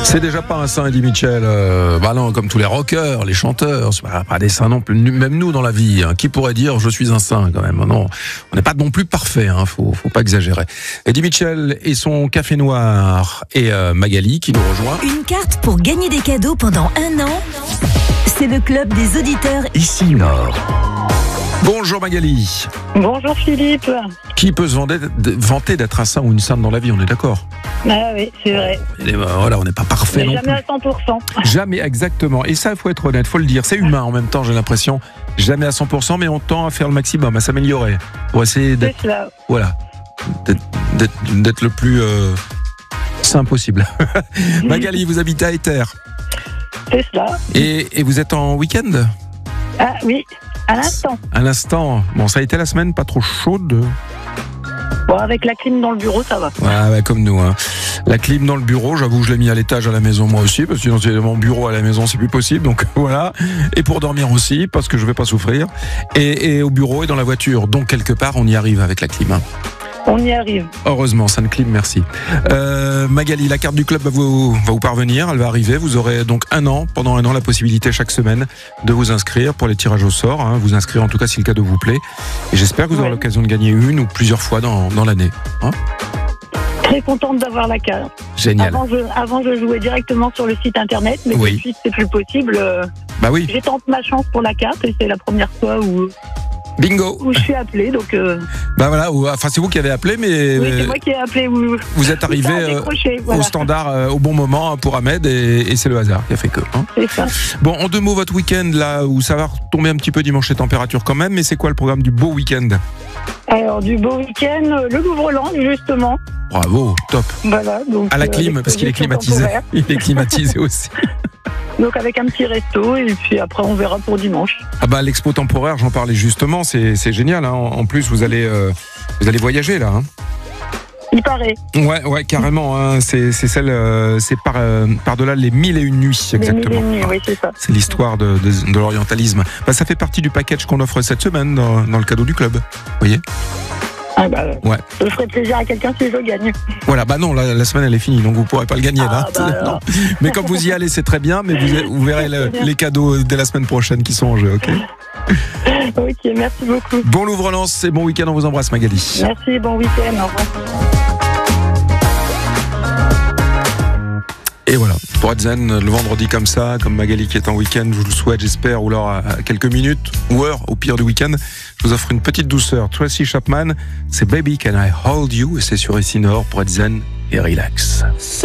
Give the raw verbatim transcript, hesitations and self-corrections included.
C'est déjà pas un saint, Eddie Mitchell. Euh, bah non, comme tous les rockers, les chanteurs, c'est pas, pas des saints non plus. Même nous dans la vie, hein, qui pourrait dire je suis un saint quand même. Non, on n'est pas non plus parfait. Hein, faut, faut pas exagérer. Eddie Mitchell et son café noir et euh, Magali qui nous rejoint. Une carte pour gagner des cadeaux pendant un an. C'est le club des auditeurs Ici Nord. Bonjour Magali. Bonjour Philippe. Qui peut se vanter d'être un saint ou une sainte dans la vie, on est d'accord? Ah oui, c'est vrai. Et voilà, on n'est pas parfait Mais non jamais plus. à cent pour cent. Jamais, exactement. Et ça, il faut être honnête, il faut le dire. C'est humain en même temps, j'ai l'impression. Jamais à cent pour cent, mais on tend à faire le maximum, à s'améliorer. Pour essayer d'être, C'est cela. voilà, d'être, d'être, d'être le plus euh, sain possible. Magali, vous habitez à Ether. C'est cela. Et, et vous êtes en week-end? Ah oui, à l'instant. À l'instant. Bon, ça a été la semaine pas trop chaude. Bon, avec la clim dans le bureau, ça va. Ouais, ouais, comme nous. Hein. La clim dans le bureau, j'avoue, je l'ai mis à l'étage à la maison moi aussi, parce que sinon c'est mon bureau à la maison, c'est plus possible. Donc voilà. Et pour dormir aussi, parce que je vais pas souffrir. Et, et au bureau et dans la voiture. Donc quelque part, on y arrive avec la clim. Hein. On y arrive. Heureusement, ça ne clim, merci. Euh, Magali, la carte du club va vous, va vous parvenir, elle va arriver. Vous aurez donc un an, pendant un an, la possibilité chaque semaine de vous inscrire pour les tirages au sort. Hein, vous inscrire en tout cas si le cadeau vous plaît. Et j'espère que vous aurez Ouais. l'occasion de gagner une ou plusieurs fois dans, dans l'année. Hein, Très contente d'avoir la carte. génial. Avant je, avant, je jouais directement sur le site internet, mais Oui. tout de suite, c'est plus possible. Euh, Bah oui, J'ai tenté ma chance pour la carte et c'est la première fois où, bingo. où je suis appelée. Donc, euh, Bah voilà, ou- enfin c'est vous qui avez appelé, mais oui, c'est euh, moi qui ai appelé. Où, vous êtes arrivé ça a euh, décroché, au voilà. standard euh, au bon moment hein, pour Ahmed et, et c'est le hasard qui a fait que. Hein. C'est ça. Bon, en deux mots, votre week-end là où ça va retomber un petit peu dimanche les températures quand même, mais c'est quoi le programme du beau week-end? Alors, du beau week-end, euh, le Louvre-Land, justement. Bravo, top. Voilà, donc, À la euh, clim, parce qu'il est l'exposition climatisé. temporaire. Il est climatisé aussi. Donc avec un petit resto et puis après on verra pour dimanche. Ah bah l'expo temporaire, j'en parlais justement, c'est, c'est génial. Hein. En en plus, vous allez, euh, vous allez voyager là. Hein. Il paraît. Ouais, ouais, carrément. Hein. C'est, c'est celle, euh, c'est par, euh, par-delà les mille et une nuits, Les exactement. mille et une nuits, oui, c'est ça. C'est l'histoire de, de, de l'orientalisme. Bah, ça fait partie du package qu'on offre cette semaine dans, dans le cadeau du club. Vous voyez? Ah bah, Ouais. je ferai plaisir à quelqu'un si je gagne. Voilà, bah non, la, la semaine elle est finie, donc vous pourrez pas le gagner là. Ah, bah alors. Non. Mais quand vous y allez, c'est très bien, mais vous, vous verrez le- les cadeaux dès la semaine prochaine qui sont en jeu, ok? Ok, merci beaucoup. Bon Louvre-Lens et bon week-end, on vous embrasse Magali. Merci, bon week-end, au revoir. Et voilà, pour être zen, le vendredi comme ça, comme Magali qui est en week-end, je vous le souhaite, j'espère, ou alors à quelques minutes, ou heures, au pire du week-end, je vous offre une petite douceur. Tracy Chapman, c'est Baby Can I Hold You, et c'est sur Ici Nord pour être zen et relax.